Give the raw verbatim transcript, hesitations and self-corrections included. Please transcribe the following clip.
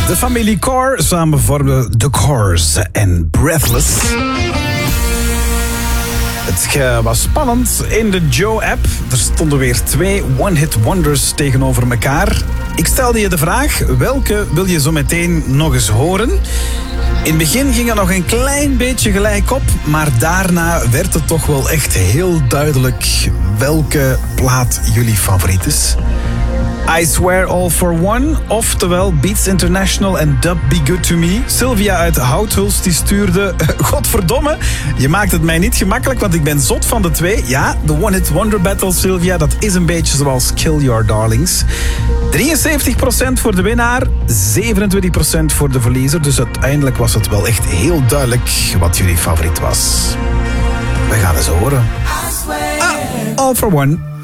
De familie Core samen vormden The Corrs en Breathless. Het was spannend in de Joe-app. Er stonden weer twee one-hit wonders tegenover elkaar. Ik stelde je de vraag, welke wil je zo meteen nog eens horen? In het begin ging het nog een klein beetje gelijk op, maar daarna werd het toch wel echt heel duidelijk welke plaat jullie favoriet is. I Swear All For One, oftewel Beats International en Dub Be Good To Me. Sylvia uit Houthulst die stuurde, godverdomme, je maakt het mij niet gemakkelijk, want ik ben zot van de twee. Ja, de One Hit Wonder Battle, Sylvia, dat is een beetje zoals Kill Your Darlings. drieënzeventig procent voor de winnaar, zevenentwintig procent voor de verliezer. Dus uiteindelijk was het wel echt heel duidelijk wat jullie favoriet was. We gaan eens horen. Ah, All For One.